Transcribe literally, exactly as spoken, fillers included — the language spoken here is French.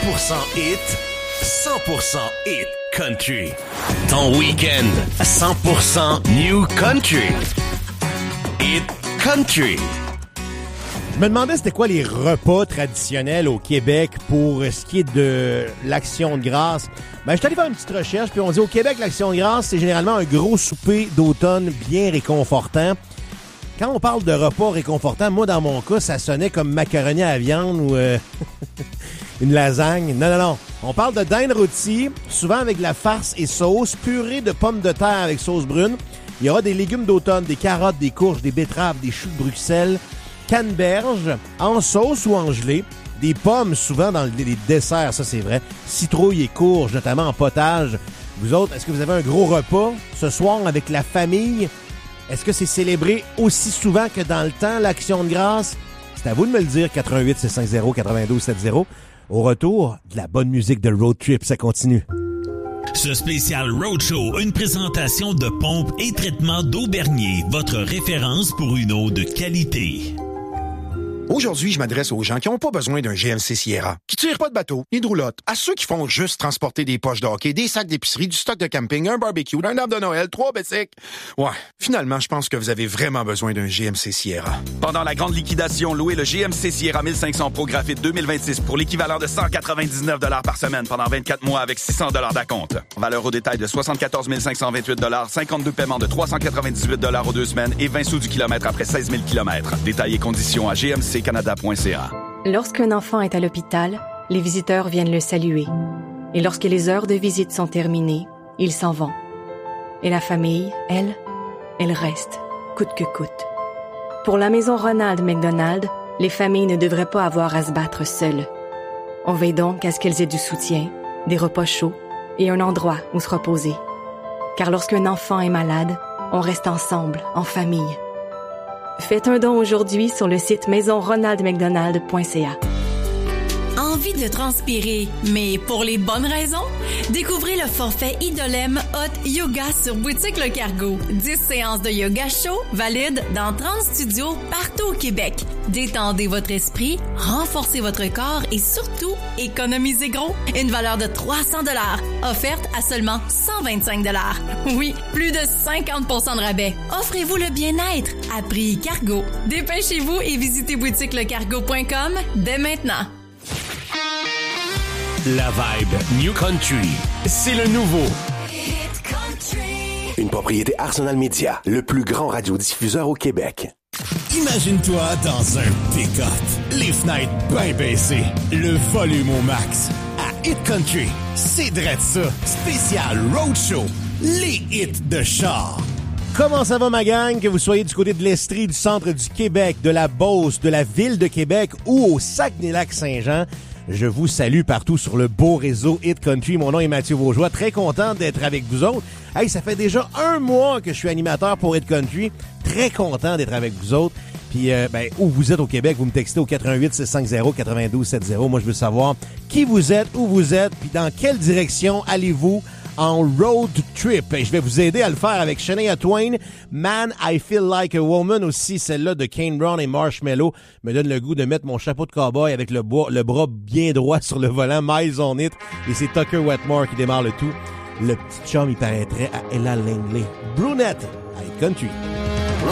pour cent hit, cent pour cent hit country. Ton week-end, cent pour cent new country. Hit country. Je me demandais c'était quoi les repas traditionnels au Québec pour ce qui est de l'Action de grâce. Ben, je suis allé faire une petite recherche, puis on dit au Québec, l'Action de grâce, c'est généralement un gros souper d'automne bien réconfortant. Quand on parle de repas réconfortant, moi, dans mon cas, ça sonnait comme macaroni à la viande ou euh, une lasagne. Non, non, non. On parle de dinde rôtie, souvent avec de la farce et sauce, purée de pommes de terre avec sauce brune. Il y aura des légumes d'automne, des carottes, des courges, des betteraves, des choux de Bruxelles, canneberge, en sauce ou en gelée, des pommes souvent dans les desserts, ça c'est vrai, citrouilles et courges, notamment en potage. Vous autres, est-ce que vous avez un gros repas ce soir avec la famille? Est-ce que c'est célébré aussi souvent que dans le temps, l'Action de grâce? C'est à vous de me le dire, quatre un huit six cinq zéro neuf deux sept zéro. Au retour, de la bonne musique de Road Trip, ça continue. Ce spécial Roadshow, une présentation de Pompe et Traitement d'Eau Bernier, votre référence pour une eau de qualité. Aujourd'hui, je m'adresse aux gens qui n'ont pas besoin d'un G M C Sierra, qui tirent pas de bateau, ni de roulotte, à ceux qui font juste transporter des poches de hockey, des sacs d'épicerie, du stock de camping, un barbecue, un arbre de Noël, trois bicycles. Ouais, finalement, je pense que vous avez vraiment besoin d'un G M C Sierra. Pendant la grande liquidation, louez le G M C Sierra mille cinq cents Pro Graphite deux mille vingt-six pour l'équivalent de cent quatre-vingt-dix-neuf dollars par semaine pendant vingt-quatre mois avec six cents dollars d'acompte. Valeur au détail de soixante-quatorze mille cinq cent vingt-huit dollars, cinquante-deux paiements de trois cent quatre-vingt-dix-huit dollars aux deux semaines et vingt sous du kilomètre après seize mille kilomètres. Détails et conditions à g m c canada point c a. Lorsqu'un enfant est à l'hôpital, les visiteurs viennent le saluer. Et lorsque les heures de visite sont terminées, ils s'en vont. Et la famille, elle, elle reste, coûte que coûte. Pour la maison Ronald McDonald, les familles ne devraient pas avoir à se battre seules. On veille donc à ce qu'elles aient du soutien, des repas chauds et un endroit où se reposer. Car lorsqu'un enfant est malade, on reste ensemble, en famille. Faites un don aujourd'hui sur le site maison ronald mcdonald point c a. Envie de transpirer, mais pour les bonnes raisons? Découvrez le forfait Idolem Hot Yoga sur Boutique Le Cargo. dix séances de yoga chaud valides dans trente studios partout au Québec. Détendez votre esprit, renforcez votre corps et surtout, économisez gros. Une valeur de trois cents dollars, offerte à seulement cent vingt-cinq dollars. Oui, plus de cinquante pour cent de rabais. Offrez-vous le bien-être à prix Cargo. Dépêchez-vous et visitez boutique le cargo point com dès maintenant. La vibe New Country, c'est le nouveau. Hit Country. Une propriété Arsenal Media, le plus grand radiodiffuseur au Québec. Imagine-toi dans un pick-up, les fenêtres bien baissées, le volume au max. À Hit Country, c'est drôle ça. Spécial Roadshow, les hits de char. Comment ça va, ma gang? Que vous soyez du côté de l'Estrie, du centre du Québec, de la Beauce, de la ville de Québec ou au Saguenay-Lac-Saint-Jean, je vous salue partout sur le beau réseau Hit Country. Mon nom est Mathieu Vaugeois. Très content d'être avec vous autres. Hey, ça fait déjà un mois que je suis animateur pour Hit Country. Très content d'être avec vous autres. Puis, euh, ben, où vous êtes au Québec, vous me textez au quatre un huit six cinq zéro neuf deux sept zéro. Moi, je veux savoir qui vous êtes, où vous êtes, puis dans quelle direction allez-vous en road trip. Et je vais vous aider à le faire avec Shania Twain, Man, I Feel Like a Woman, aussi celle-là de Kane Brown et Marshmello me donne le goût de mettre mon chapeau de cowboy avec le, bois, le bras bien droit sur le volant, Miles on It, et c'est Tucker Wetmore qui démarre le tout. Le petit chum, il paraîtrait à Ella Langley. Brunette, à Hit Country.